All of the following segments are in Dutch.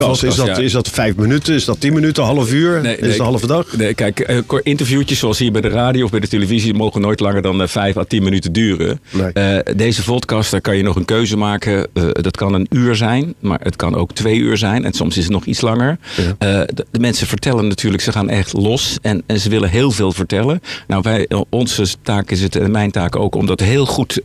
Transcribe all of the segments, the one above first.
Is dat 5 minuten? Is dat 10 minuten? Half uur? Is het een halve dag? Nee, kijk, interviewtjes zoals hier bij de radio of bij de televisie mogen nooit langer dan 5 à 10 minuten duren. Nee. Deze podcast, daar kan je nog een keuze maken. Dat kan 1 uur zijn, maar het kan ook 2 uur zijn. En soms is het nog iets langer. Ja. De mensen vertellen natuurlijk, ze gaan echt los. En ze willen heel veel vertellen. Nou, onze taak is het, en mijn taak ook, om dat heel goed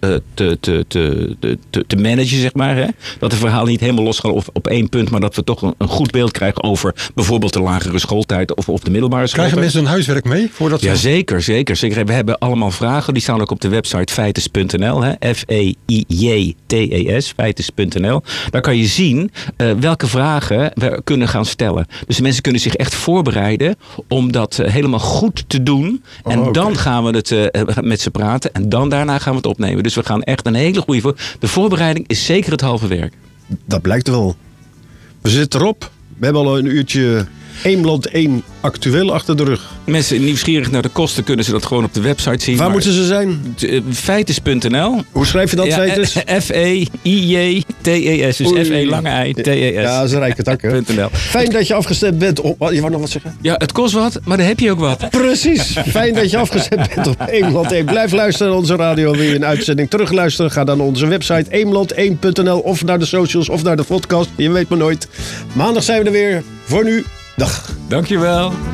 te managen, zeg maar. Hè? Dat de verhalen niet helemaal losgaan op 1 punt, maar dat we toch een goed beeld krijgen over bijvoorbeeld de lagere schooltijd of de middelbare schooltijd. Krijgen mensen een huiswerk mee? Ja, zeker. We hebben allemaal vragen. Die staan ook op de website feites.nl. Feijes, feites.nl. Daar kan je zien welke vragen we kunnen gaan stellen. Dus de mensen kunnen zich echt voorbereiden om dat helemaal goed te doen. En dan gaan we het met ze praten. En daarna gaan we het opnemen. Dus we gaan echt een hele goede De voorbereiding is zeker het halve werk. Dat blijkt wel. We zitten erop. We hebben al een uurtje Eemland 1 actueel achter de rug. Mensen nieuwsgierig naar de kosten kunnen ze dat gewoon op de website zien. Waar moeten ze zijn? Feites.nl. Hoe schrijf je dat, Feites? F-E-I-J-T-E-S. Dus F-E-lange-I-T-E-S. Ja, dat is een rijke tak, hè? Fijn dat je afgestemd bent op... Je wou nog wat zeggen? Ja, het kost wat, maar dan heb je ook wat. Precies. Fijn dat je afgestemd bent op Eemland 1. Blijf luisteren naar onze radio. Wil je een uitzending terugluisteren? Ga dan naar onze website eemland1.nl of naar de socials of naar de podcast. Je weet maar nooit. Maandag zijn we er weer. Voor nu, dag. Dankjewel.